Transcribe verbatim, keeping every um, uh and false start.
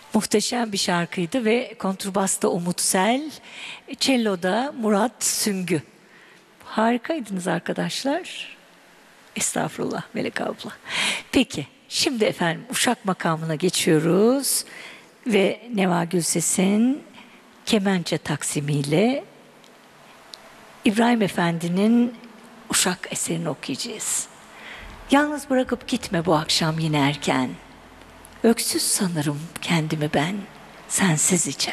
Muhteşem bir şarkıydı ve kontrbasta Umut Sel, cello'da Murat Süngü. Harikaydınız arkadaşlar. Estağfurullah Melek abla. Peki, şimdi efendim Uşak makamına geçiyoruz ve Neva Gülses'in kemençe taksimiyle İbrahim Efendi'nin Uşak eserini okuyacağız. Yalnız bırakıp gitme bu akşam yine erken. Öksüz sanırım kendimi ben, sensiz içer.